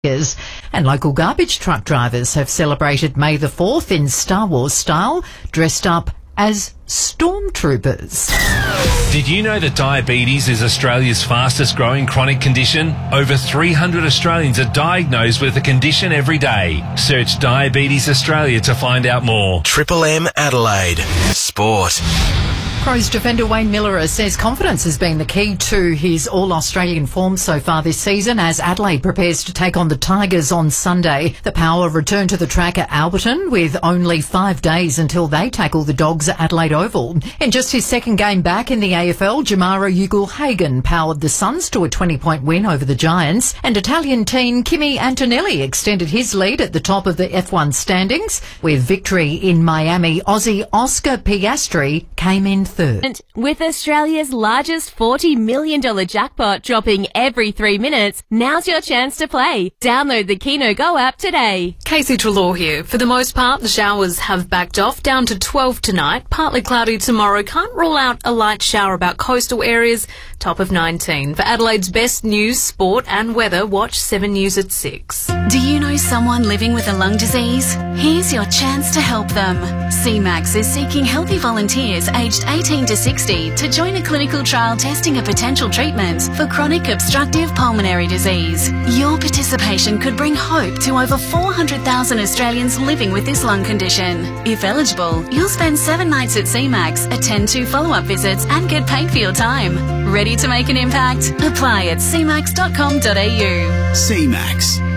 And local garbage truck drivers have celebrated May the 4th in Star Wars style, dressed up as stormtroopers. Did you know that diabetes is Australia's fastest growing chronic condition? Over 300 Australians are diagnosed with the condition every day. Search Diabetes Australia to find out more. Triple M Adelaide Sport. Crows defender Wayne Miller says confidence has been the key to his All-Australian form so far this season as Adelaide prepares to take on the Tigers on Sunday. The Power return to the track at Alberton with only 5 days until they tackle the Dogs at Adelaide Oval. In just his second game back in the AFL, Jamara Ugle-Hagan powered the Suns to a 20-point win over the Giants, and Italian teen Kimi Antonelli extended his lead at the top of the F1 standings. With victory in Miami, Aussie Oscar Piastri came in third. With Australia's largest $40 million jackpot dropping every 3 minutes, now's your chance to play. Download the Keno Go app today. Casey Trelaw here. For the most part, the showers have backed off, down to 12 tonight. Partly cloudy tomorrow. Can't rule out a light shower about coastal areas. Top of 19. For Adelaide's best news, sport and weather, watch 7 News at 6. Do you know someone living with a lung disease? Here's your chance to help them. CMAX is seeking healthy volunteers aged 18 to 60 to join a clinical trial testing a potential treatment for chronic obstructive pulmonary disease. Your participation could bring hope to over 400,000 Australians living with this lung condition. If eligible, you'll spend 7 nights at CMAX, attend 2 follow-up visits and get paid for your time. Ready to make an impact? Apply at cmax.com.au. CMAX.